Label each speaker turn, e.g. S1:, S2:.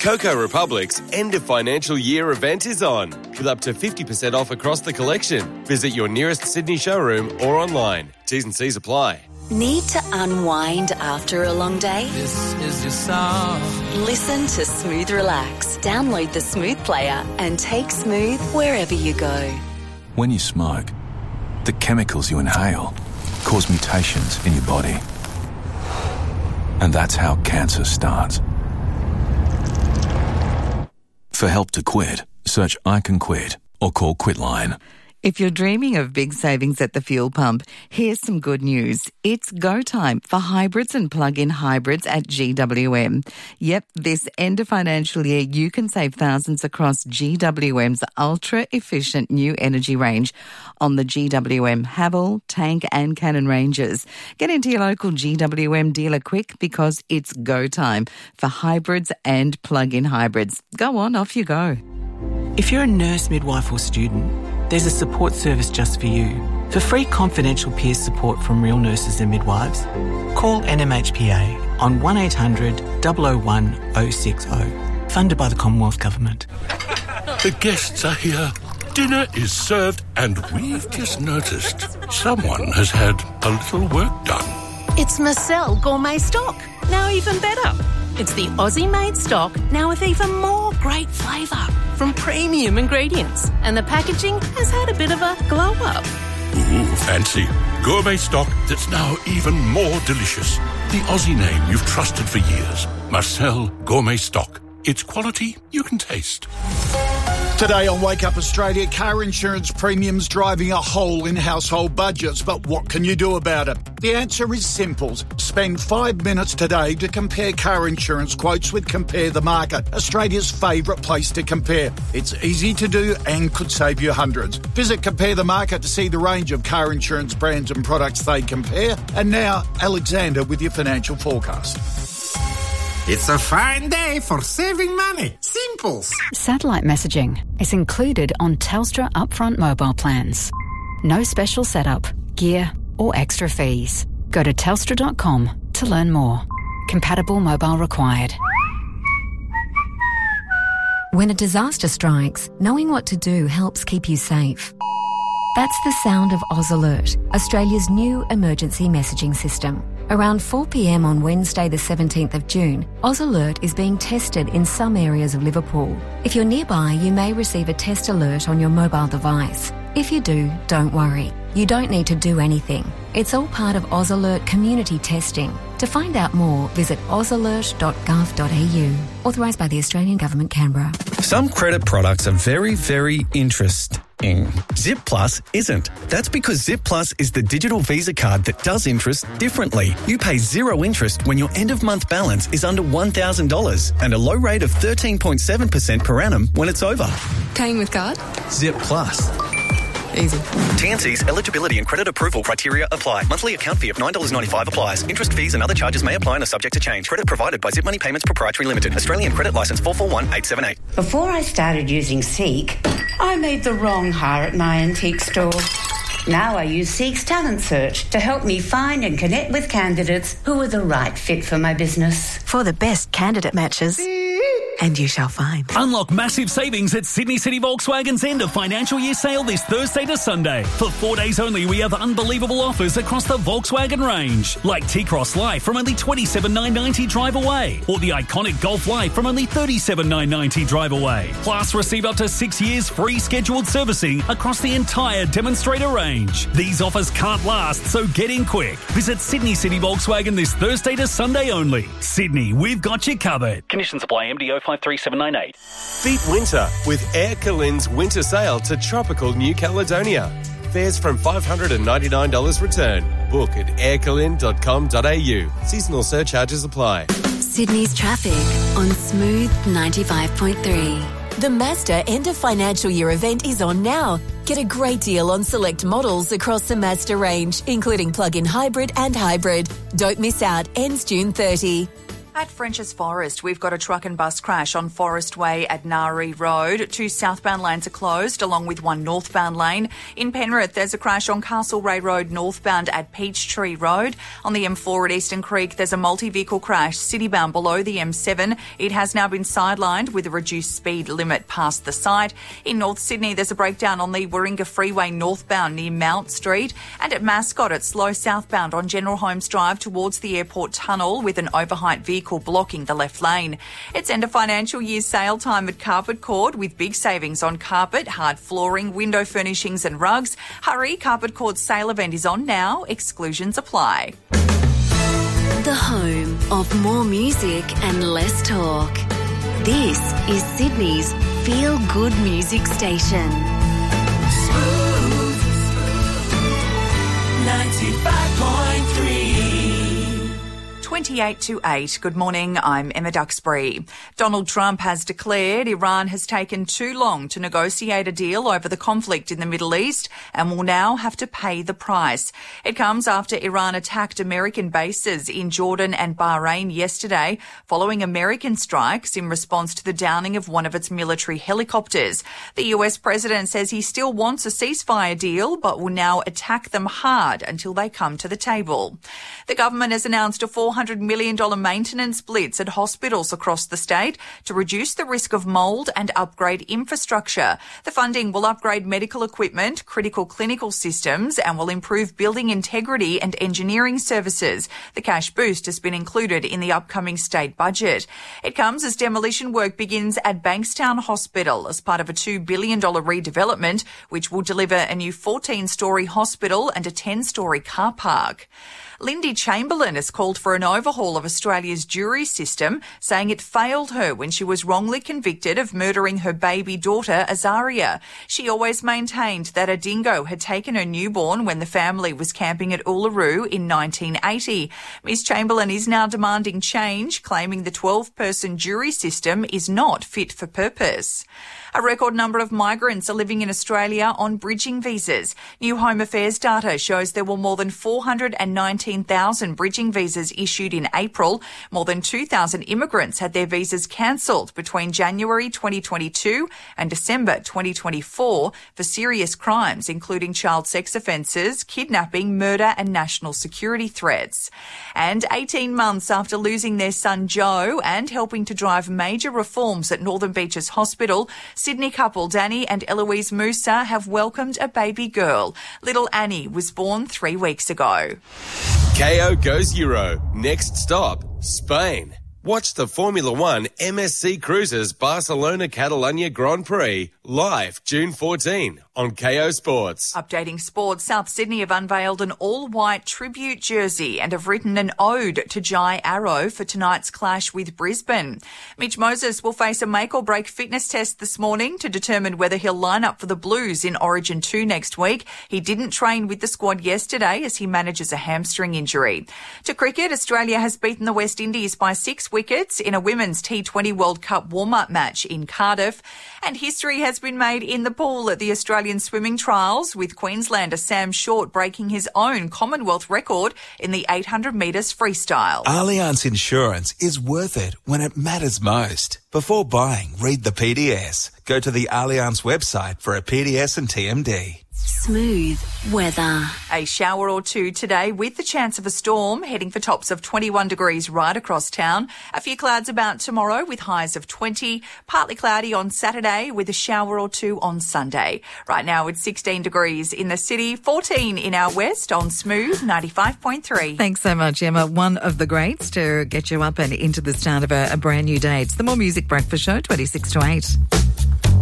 S1: Coco Republic's end of financial year event is on, with up to 50% off across the collection. Visit your nearest Sydney showroom or online. T's and C's apply.
S2: Need to unwind after a long day?
S3: This is your song.
S2: Listen to Smooth Relax. Download the Smooth player and take Smooth wherever you go.
S4: When you smoke, the chemicals you inhale cause mutations in your body. And that's how cancer starts. For help to quit, search I Can Quit or call Quitline.
S5: If you're dreaming of big savings at the fuel pump, here's some good news. It's go time for hybrids and plug-in hybrids at GWM. Yep, this end of financial year, you can save thousands across GWM's ultra-efficient new energy range on the GWM Haval, Tank and Cannon ranges. Get into your local GWM dealer quick because it's go time for hybrids and plug-in hybrids. Go on, off you go.
S6: If you're a nurse, midwife or student, there's a support service just for you. For free confidential peer support from real nurses and midwives, call NMHPA on 1800 001 060. Funded by the Commonwealth Government.
S7: The guests are here. Dinner is served and we've just noticed someone has had a little work done.
S8: It's Marcel Gourmet Stock. Now even better. It's the Aussie-made stock, now with even more great flavour from premium ingredients. And the packaging has had a bit of a glow-up.
S7: Ooh, fancy. Gourmet stock that's now even more delicious. The Aussie name you've trusted for years. Marcel Gourmet Stock. It's quality you can taste.
S9: Today on Wake Up Australia, car insurance premiums driving a hole in household budgets. But what can you do about it? The answer is simple. Spend 5 minutes today to compare car insurance quotes with Compare the Market, Australia's favourite place to compare. It's easy to do and could save you hundreds. Visit Compare the Market to see the range of car insurance brands and products they compare. And now, Alexander with your financial forecast.
S10: It's a fine day for saving money. Simple.
S11: Satellite messaging is included on Telstra upfront mobile plans. No special setup, gear or extra fees. Go to telstra.com to learn more. Compatible mobile required.
S12: When a disaster strikes, knowing what to do helps keep you safe. That's the sound of Oz Alert, Australia's new emergency messaging system. Around 4 p.m. on Wednesday the 17th of June, Oz Alert is being tested in some areas of Liverpool. If you're nearby, you may receive a test alert on your mobile device. If you do, don't worry. You don't need to do anything. It's all part of Oz Alert community testing. To find out more, visit ozalert.gov.au. Authorised by the Australian Government, Canberra.
S13: Some credit products are very, very interesting. Zip Plus isn't. That's because Zip Plus is the digital Visa card that does interest differently. You pay zero interest when your end-of-month balance is under $1,000 and a low rate of 13.7% per annum when it's over.
S14: Paying with card?
S13: Zip Plus.
S14: Easy.
S13: TNC's eligibility and credit approval criteria apply. Monthly account fee of $9.95 applies. Interest, fees and other charges may apply and are subject to change. Credit provided by Zip Money Payments Proprietary Limited. Australian Credit Licence 441878.
S15: Before I started using Seek, I made the wrong hire at my antique store. Now I use Seek's Talent Search to help me find and connect with candidates who are the right fit for my business.
S16: For the best candidate matches. And you shall find.
S17: Unlock massive savings at Sydney City Volkswagen's end of financial year sale this Thursday to Sunday. For 4 days only, we have unbelievable offers across the Volkswagen range. Like T-Cross Life from only $27,990 drive away. Or the iconic Golf Life from only $37,990 drive away. Plus, receive up to 6 years free scheduled servicing across the entire demonstrator range. These offers can't last, so get in quick. Visit Sydney City Volkswagen this Thursday to Sunday only. Sydney, we've got you covered. Conditions apply. MDO 53798.
S1: Beat winter with Air Calin's winter sale to tropical New Caledonia. Fares from $599 return. Book at aircalin.com.au. Seasonal surcharges apply.
S2: Sydney's traffic on Smooth 95.3. The Mazda end of financial year event is on now. Get a great deal on select models across the Mazda range, including plug-in hybrid and hybrid. Don't miss out. Ends June 30.
S18: At French's Forest, we've got a truck and bus crash on Forest Way at Nari Road. 2 southbound lanes are closed, along with 1 northbound lane. In Penrith, there's a crash on Castlereagh Road northbound at Peachtree Road. On the M4 at Eastern Creek, there's a multi-vehicle crash citybound below the M7. It has now been sidelined with a reduced speed limit past the site. In North Sydney, there's a breakdown on the Warringah Freeway northbound near Mount Street. And at Mascot, it's slow southbound on General Holmes Drive towards the airport tunnel with an overheight vehicle blocking the left lane. It's end of financial year sale time at Carpet Court with big savings on carpet, hard flooring, window furnishings and rugs. Hurry, Carpet Court's sale event is on now. Exclusions apply.
S2: The home of more music and less talk. This is Sydney's Feel Good Music Station.
S3: Smooth 95.3.
S18: 28 to 8. Good morning, I'm Emma Duxbury. Donald Trump has declared Iran has taken too long to negotiate a deal over the conflict in the Middle East and will now have to pay the price. It comes after Iran attacked American bases in Jordan and Bahrain yesterday following American strikes in response to the downing of one of its military helicopters. The US president says he still wants a ceasefire deal but will now attack them hard until they come to the table. The government has announced a $400 million maintenance blitz at hospitals across the state to reduce the risk of mould and upgrade infrastructure. The funding will upgrade medical equipment, critical clinical systems, and will improve building integrity and engineering services. The cash boost has been included in the upcoming state budget. It comes as demolition work begins at Bankstown Hospital as part of a $2 billion redevelopment, which will deliver a new 14-storey hospital and a 10-storey car park. Lindy Chamberlain has called for an overhaul of Australia's jury system, saying it failed her when she was wrongly convicted of murdering her baby daughter, Azaria. She always maintained that a dingo had taken her newborn when the family was camping at Uluru in 1980. Ms Chamberlain is now demanding change, claiming the 12-person jury system is not fit for purpose. A record number of migrants are living in Australia on bridging visas. New Home Affairs data shows there were more than 419,000 bridging visas issued in April. More than 2,000 immigrants had their visas cancelled between January 2022 and December 2024 for serious crimes, including child sex offences, kidnapping, murder and national security threats. And 18 months after losing their son Joe and helping to drive major reforms at Northern Beaches Hospital, Sydney couple Danny and Eloise Musa have welcomed a baby girl. Little Annie was born 3 weeks ago.
S1: KO goes Euro. Next stop, Spain. Watch the Formula One MSC Cruises Barcelona Catalunya Grand Prix live June 14 on KO Sports.
S18: Updating sports, South Sydney have unveiled an all-white tribute jersey and have written an ode to Jai Arrow for tonight's clash with Brisbane. Mitch Moses will face a make-or-break fitness test this morning to determine whether he'll line up for the Blues in Origin 2 next week. He didn't train with the squad yesterday as he manages a hamstring injury. To cricket, Australia has beaten the West Indies by 6 wickets in a Women's T20 World Cup warm-up match in Cardiff. And history has been made in the pool at the Australian swimming trials, with Queenslander Sam Short breaking his own Commonwealth record in the 800 metres freestyle.
S19: Allianz Insurance is worth it when it matters most. Before buying, read the PDS. Go to the Allianz website for a PDS and TMD.
S2: Smooth weather.
S18: A shower or two today with the chance of a storm, heading for tops of 21 degrees right across town. A few clouds about tomorrow with highs of 20. Partly cloudy on Saturday with a shower or two on Sunday. Right now it's 16 degrees in the city, 14 in our west on Smooth 95.3.
S5: Thanks so much, Emma. One of the greats to get you up and into the start of a brand new day. It's the More Music Breakfast Show, 26 to 8.